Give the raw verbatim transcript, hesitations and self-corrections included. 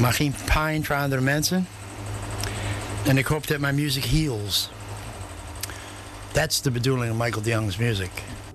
Maar geen pijn voor andere mensen. En ik hoop dat mijn muziek heals. That's de bedoeling of Michael DeYoung's music.